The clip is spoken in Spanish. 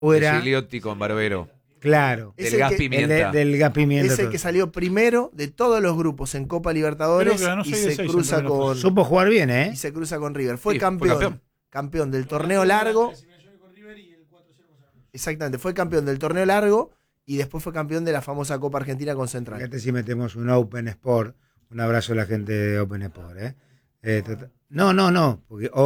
o De era... Gigliotti con Barbero. Claro. Del Gas Pimienta. Del Gas Pimienta. Es el que salió primero de todos los grupos en Copa Libertadores Creo que ganó y 6 de se 6 cruza en primera con Supo jugar bien, ¿eh? y se cruza con River. Fue Sí, fue campeón. campeón. Del torneo largo. Exactamente, fue campeón del torneo largo y después fue campeón de la famosa Copa Argentina con Central. Fíjate si metemos un Open Sport. Un abrazo a la gente de Open Sport, ¿eh? No, porque